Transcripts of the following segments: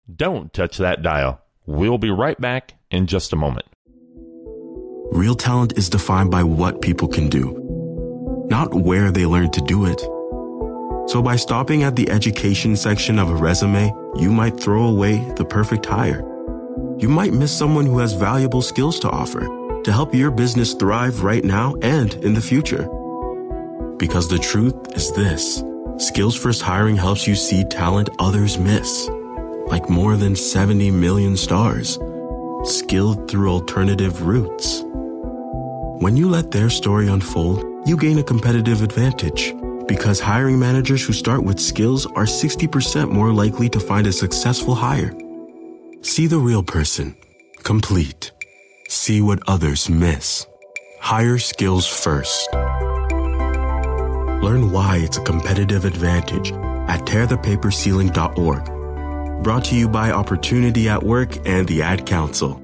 Don't touch that dial. We'll be right back in just a moment. Real talent is defined by what people can do, not where they learn to do it. So by stopping at the education section of a resume, you might throw away the perfect hire. You might miss someone who has valuable skills to offer to help your business thrive right now and in the future. Because the truth is this: Skills First Hiring helps you see talent others miss, like more than 70 million stars, skilled through alternative routes. When you let their story unfold, you gain a competitive advantage, because hiring managers who start with skills are 60% more likely to find a successful hire. See the real person, complete. See what others miss. Hire skills first. Learn why it's a competitive advantage at tearthepaperceiling.org. Brought to you by Opportunity at Work and the Ad Council.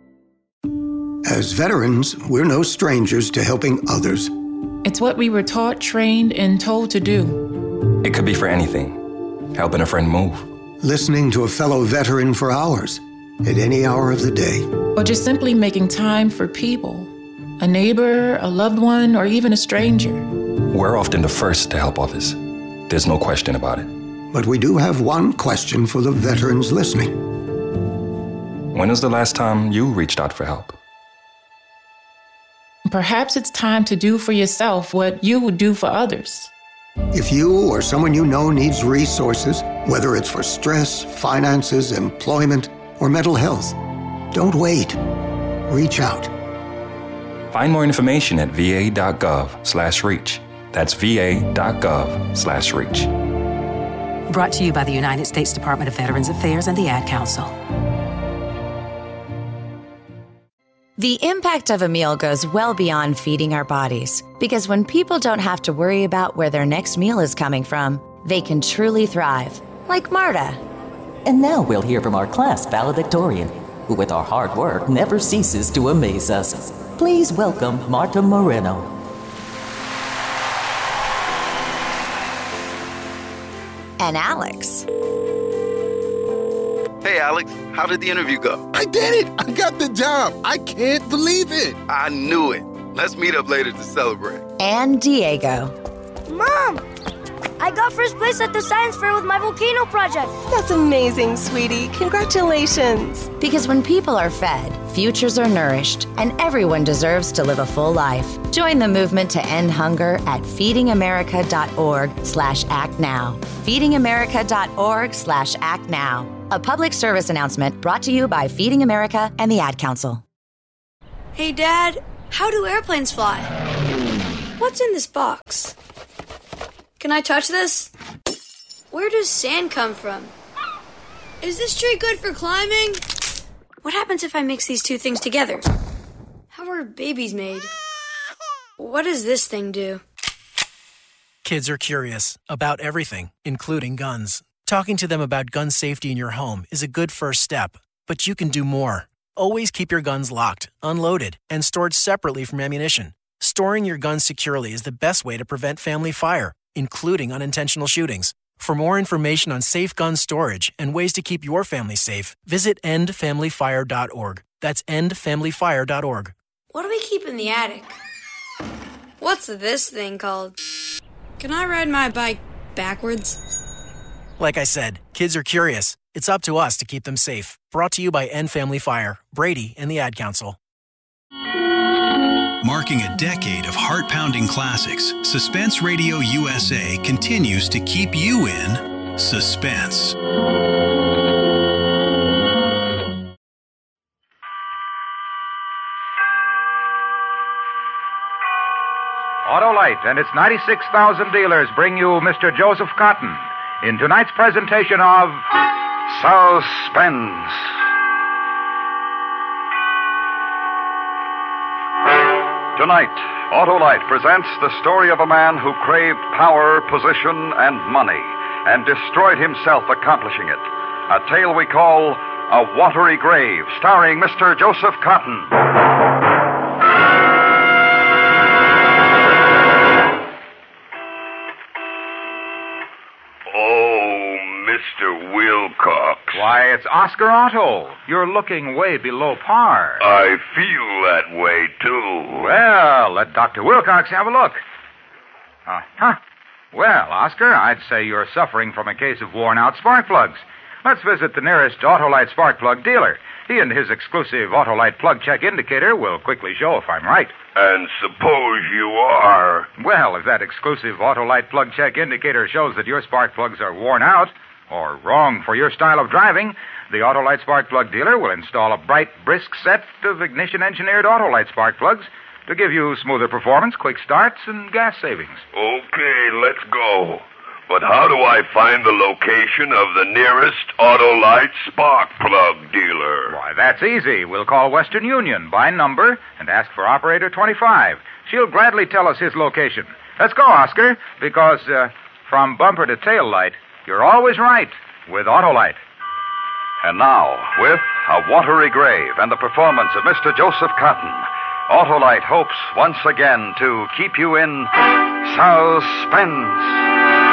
As veterans, we're no strangers to helping others. It's what we were taught, trained, and told to do. It could be for anything. Helping a friend move. Listening to a fellow veteran for hours, at any hour of the day. Or just simply making time for people. A neighbor, a loved one, or even a stranger. We're often the first to help others. There's no question about it. But we do have one question for the veterans listening. When was the last time you reached out for help? Perhaps it's time to do for yourself what you would do for others. If you or someone you know needs resources, whether it's for stress, finances, employment, or mental health, don't wait. Reach out. Find more information at va.gov/reach. That's va.gov/reach. Brought to you by the United States Department of Veterans Affairs and the Ad Council. The impact of a meal goes well beyond feeding our bodies, because when people don't have to worry about where their next meal is coming from, they can truly thrive, like Marta. And now we'll hear from our class valedictorian, who with our hard work never ceases to amaze us. Please welcome Marta Moreno. And Alex. Hey, Alex, how did the interview go? I did it! I got the job! I can't believe it! I knew it. Let's meet up later to celebrate. And Diego. Mom! I got first place at the science fair with my volcano project. That's amazing, sweetie. Congratulations. Because when people are fed, futures are nourished, and everyone deserves to live a full life. Join the movement to end hunger at feedingamerica.org/actnow. feedingamerica.org/actnow. A public service announcement brought to you by Feeding America and the Ad Council. Hey, Dad, how do airplanes fly? What's in this box? Can I touch this? Where does sand come from? Is this tree good for climbing? What happens if I mix these two things together? How are babies made? What does this thing do? Kids are curious about everything, including guns. Talking to them about gun safety in your home is a good first step, but you can do more. Always keep your guns locked, unloaded, and stored separately from ammunition. Storing your guns securely is the best way to prevent family fire, including unintentional shootings. For more information on safe gun storage and ways to keep your family safe, visit endfamilyfire.org. That's endfamilyfire.org. What do we keep in the attic? What's this thing called? Can I ride my bike backwards? Like I said, kids are curious. It's up to us to keep them safe. Brought to you by End Family Fire, Brady, and the Ad Council. Marking a decade of heart-pounding classics, Suspense Radio USA continues to keep you in suspense. Autolite and its 96,000 dealers bring you Mr. Joseph Cotton in tonight's presentation of Suspense. Tonight, Autolite presents the story of a man who craved power, position, and money, and destroyed himself accomplishing it. A tale we call A Watery Grave, starring Mr. Joseph Cotton. Oh, Mr. Wilcox. Why, it's Oscar Otto. You're looking way below par. I feel that way, too. Well, let Dr. Wilcox have a look. Uh-huh. Well, Oscar, I'd say you're suffering from a case of worn-out spark plugs. Let's visit the nearest Autolite spark plug dealer. He and his exclusive Autolite plug check indicator will quickly show if I'm right. And suppose you are. Well, if that exclusive Autolite plug check indicator shows that your spark plugs are worn out or wrong for your style of driving, the Autolite spark plug dealer will install a bright, brisk set of ignition-engineered Autolite spark plugs to give you smoother performance, quick starts, and gas savings. Okay, let's go. But how do I find the location of the nearest Autolite spark plug dealer? Why, that's easy. We'll call Western Union by number and ask for operator 25. She'll gladly tell us his location. Let's go, Oscar, because from bumper to tail light, you're always right with Autolite. And now, with A Watery Grave and the performance of Mr. Joseph Cotton, Autolite hopes once again to keep you in suspense.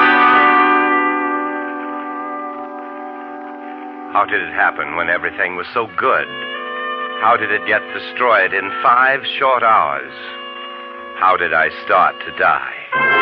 How did it happen when everything was so good? How did it get destroyed in 5 short hours? How did I start to die?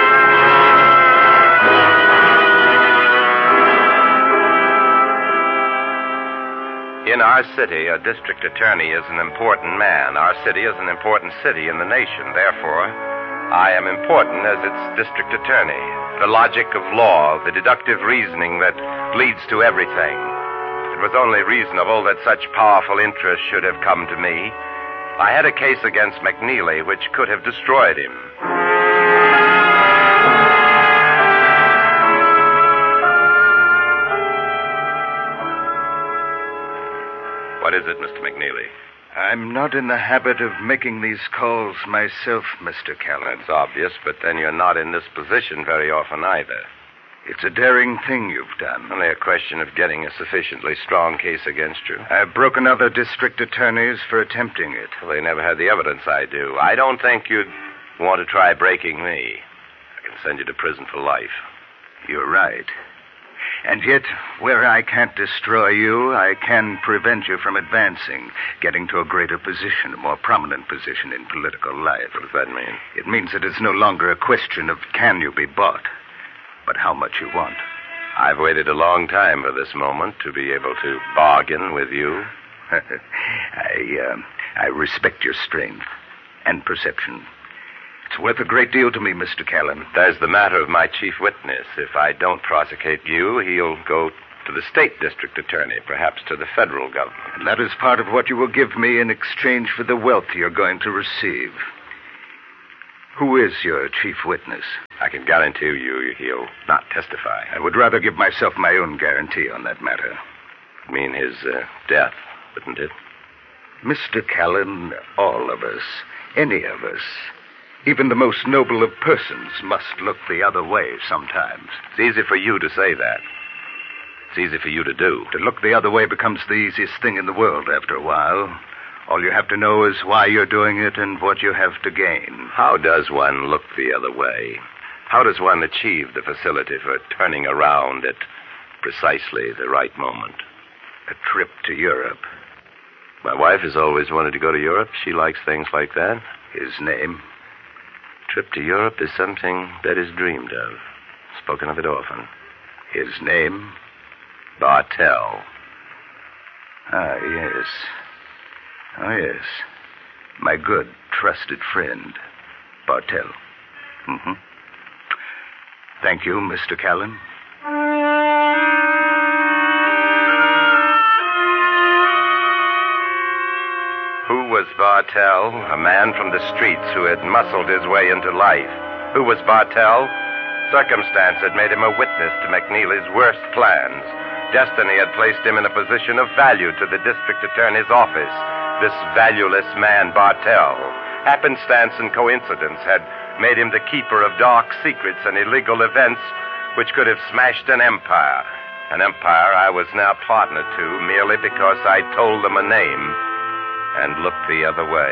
In our city, a district attorney is an important man. Our city is an important city in the nation. Therefore, I am important as its district attorney. The logic of law, the deductive reasoning that leads to everything. It was only reasonable that such powerful interests should have come to me. I had a case against McNeely which could have destroyed him. What is it, Mr. McNeely? I'm not in the habit of making these calls myself, Mr. Callan. That's obvious, but then you're not in this position very often either. It's a daring thing you've done. Only a question of getting a sufficiently strong case against you. I've broken other district attorneys for attempting it. Well, they never had the evidence I do. I don't think you'd want to try breaking me. I can send you to prison for life. You're right. And yet, where I can't destroy you, I can prevent you from advancing, getting to a greater position, a more prominent position in political life. What does that mean? It means that it's no longer a question of can you be bought, but how much you want. I've waited a long time for this moment to be able to bargain with you. I respect your strength and perception. It's worth a great deal to me, Mr. Callan. There's the matter of my chief witness. If I don't prosecute you, he'll go to the state district attorney, perhaps to the federal government. And that is part of what you will give me in exchange for the wealth you're going to receive. Who is your chief witness? I can guarantee you he'll not testify. I would rather give myself my own guarantee on that matter. I mean his death, wouldn't it? Mr. Callan, all of us, any of us, even the most noble of persons must look the other way sometimes. It's easy for you to say that. It's easy for you to do. To look the other way becomes the easiest thing in the world after a while. All you have to know is why you're doing it and what you have to gain. How does one look the other way? How does one achieve the facility for turning around at precisely the right moment? A trip to Europe. My wife has always wanted to go to Europe. She likes things like that. His name? Trip to Europe is something that is dreamed of. Spoken of it often. His name? Bartell. Ah, yes. Oh, yes. My good, trusted friend, Bartell. Mm-hmm. Thank you, Mr. Callan. Who was Bartell? A man from the streets who had muscled his way into life. Who was Bartell? Circumstance had made him a witness to McNeely's worst plans. Destiny had placed him in a position of value to the district attorney's office. This valueless man, Bartell. Happenstance and coincidence had made him the keeper of dark secrets and illegal events which could have smashed an empire. An empire I was now partner to merely because I told them a name and looked the other way.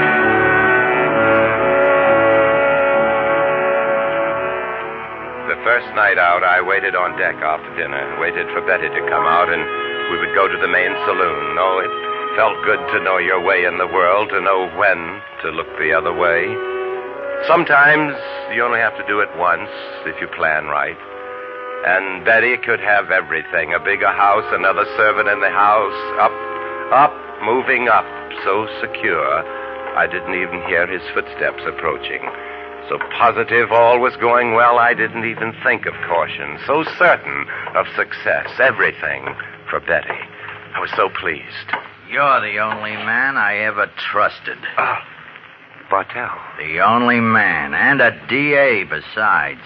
The first night out, I waited on deck after dinner, waited for Betty to come out, and we would go to the main saloon. Oh, it felt good to know your way in the world, to know when to look the other way. Sometimes you only have to do it once if you plan right. And Betty could have everything, a bigger house, another servant in the house, up, moving up, so secure, I didn't even hear his footsteps approaching. So positive all was going well, I didn't even think of caution. So certain of success, everything for Betty. I was so pleased. You're the only man I ever trusted. Bartell. The only man, and a DA besides.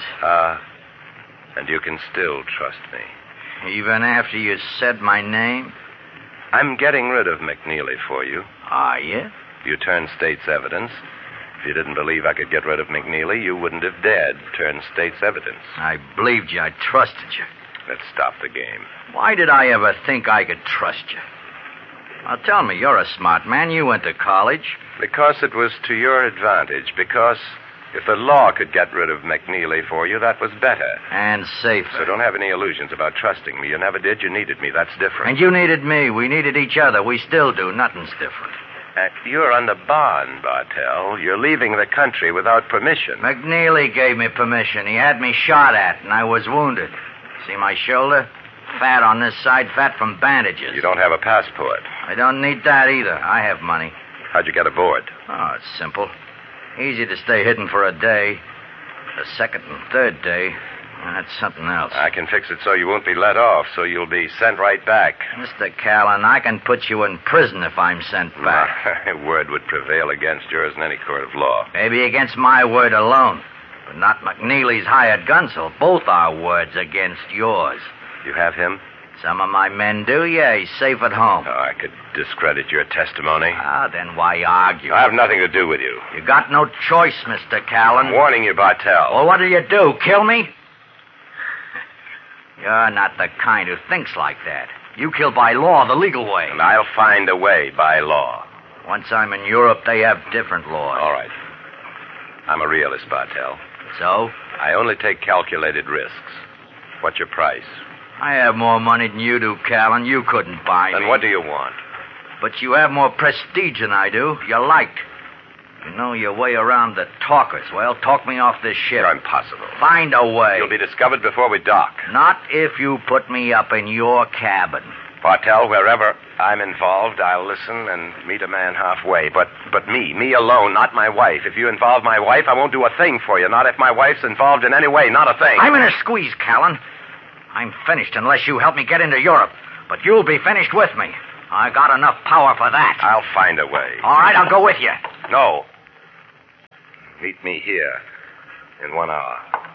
And you can still trust me. Even after you said my name? I'm getting rid of McNeely for you. Are you? You turned state's evidence. If you didn't believe I could get rid of McNeely, you wouldn't have dared turn state's evidence. I believed you. I trusted you. Let's stop the game. Why did I ever think I could trust you? Now, tell me, you're a smart man. You went to college. Because it was to your advantage. Because if the law could get rid of McNeely for you, that was better. And safer. So don't have any illusions about trusting me. You never did. You needed me. That's different. And you needed me. We needed each other. We still do. Nothing's different. You're under bond, Bartell. You're leaving the country without permission. McNeely gave me permission. He had me shot at, and I was wounded. See my shoulder? Fat on this side, fat from bandages. You don't have a passport. I don't need that either. I have money. How'd you get aboard? Oh, it's simple. Easy to stay hidden for a day. The second and third day, that's something else. I can fix it so you won't be let off, so you'll be sent right back. Mr. Callan, I can put you in prison if I'm sent back. My word would prevail against yours in any court of law. Maybe against my word alone, but not McNeely's hired gun, so both our words against yours. You have him? Some of my men do, yeah. He's safe at home. Oh, I could discredit your testimony. Then why argue? I have nothing to do with you. You got no choice, Mr. Callan. I'm warning you, Bartell. Well, what do you do? Kill me? You're not the kind who thinks like that. You kill by law, the legal way. And I'll find a way by law. Once I'm in Europe, they have different laws. All right. I'm a realist, Bartell. So? I only take calculated risks. What's your price? I have more money than you do, Callan. You couldn't buy me. Then what do you want? But you have more prestige than I do. You're liked. You know your way around the talkers. Well, talk me off this ship. You're impossible. Find a way. You'll be discovered before we dock. Not if you put me up in your cabin. Bartell, wherever I'm involved, I'll listen and meet a man halfway. But me alone, not my wife. If you involve my wife, I won't do a thing for you. Not if my wife's involved in any way. Not a thing. I'm in a squeeze, Callan. I'm finished unless you help me get into Europe. But you'll be finished with me. I got enough power for that. I'll find a way. All right, I'll go with you. No. Meet me here in 1 hour.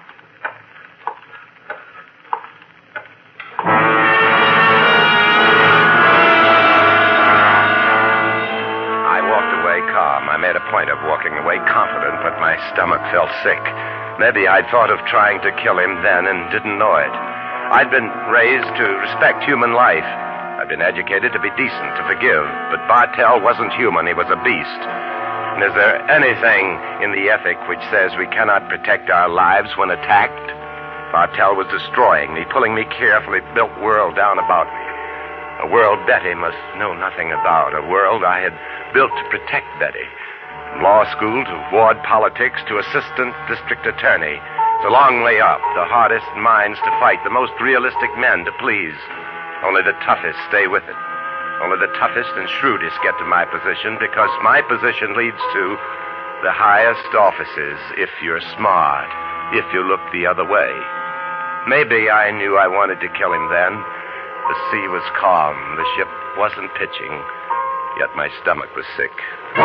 I walked away calm. I made a point of walking away confident, but my stomach felt sick. Maybe I'd thought of trying to kill him then and didn't know it. I'd been raised to respect human life. I'd been educated to be decent, to forgive. But Bartell wasn't human. He was a beast. And is there anything in the ethic which says we cannot protect our lives when attacked? Bartell was destroying me, pulling me carefully built world down about me. A world Betty must know nothing about. A world I had built to protect Betty. From law school to ward politics to assistant district attorney. It's a long way up. The hardest minds to fight. The most realistic men to please. Only the toughest stay with it. Only the toughest and shrewdest get to my position because my position leads to the highest offices if you're smart, if you look the other way. Maybe I knew I wanted to kill him then. The sea was calm. The ship wasn't pitching. Yet my stomach was sick.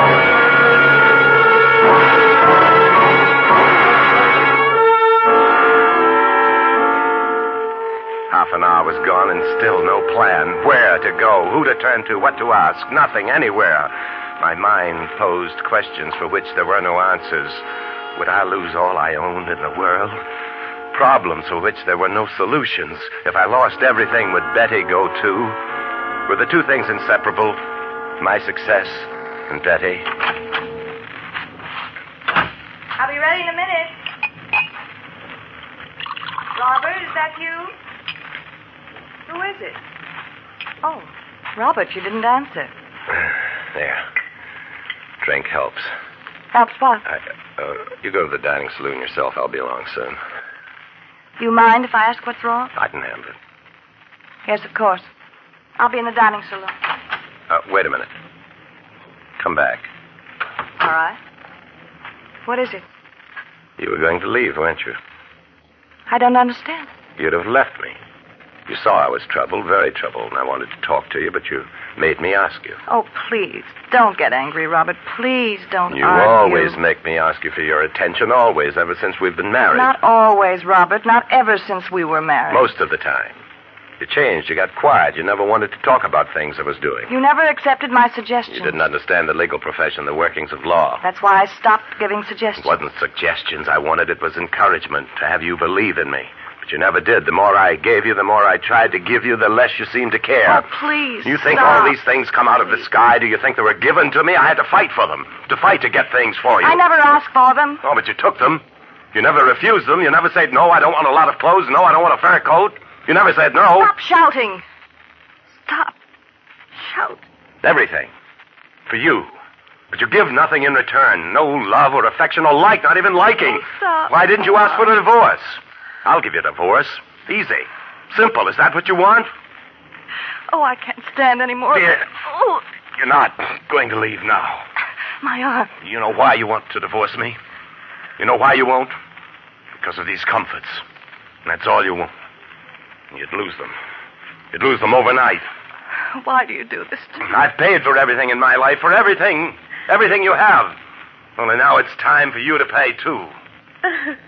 Half an hour was gone and still no plan. Where to go, who to turn to, what to ask. Nothing, anywhere. My mind posed questions for which there were no answers. Would I lose all I owned in the world? Problems for which there were no solutions. If I lost everything, would Betty go too? Were the two things inseparable? My success and Betty? I'll be ready in a minute. Robert, is that you? Who is it? Oh, Robert, you didn't answer. There. Drink helps. Helps what? You go to the dining saloon yourself. I'll be along soon. You mind if I ask what's wrong? I can handle it. Yes, of course. I'll be in the dining saloon. Wait a minute. Come back. All right. What is it? You were going to leave, weren't you? I don't understand. You'd have left me. You saw I was troubled, very troubled, and I wanted to talk to you, but you made me ask you. Oh, please, don't get angry, Robert. Please don't You argue. always make me ask you for your attention, always, ever since we've been married. Not always, Robert. Not ever since we were married. Most of the time. You changed. You got quiet. You never wanted to talk about things I was doing. You never accepted my suggestions. You didn't understand the legal profession, the workings of law. That's why I stopped giving suggestions. It wasn't suggestions I wanted. It was encouragement to have you believe in me. But you never did. The more I gave you, the more I tried to give you, the less you seemed to care. Oh, please, You think stop. all these things come out of the sky? Do you think they were given to me? I had to fight for them. To fight to get things for you. I never asked for them. Oh, but you took them. You never refused them. You never said, no, I don't want a lot of clothes. No, I don't want a fur coat. You never said no. Stop shouting. Stop. Shout. Everything. For you. But you give nothing in return. No love or affection or like, not even liking. Oh, stop. Why didn't you ask for a divorce? I'll give you a divorce. Easy. Simple. Is that what you want? Oh, I can't stand any more. Dear. Oh, You're not going to leave now. my arm. You know why you want to divorce me? You know why you won't? Because of these comforts. And that's all you want. You'd lose them. You'd lose them overnight. Why do you do this to me? I've paid for everything in my life, for everything. Everything you have. Only now it's time for you to pay, too.